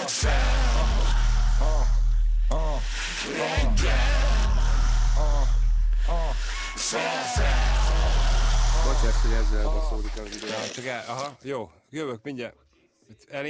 Bocsáss, hogy ezzel baszódik az idő. Csak jó, jövök mindjárt.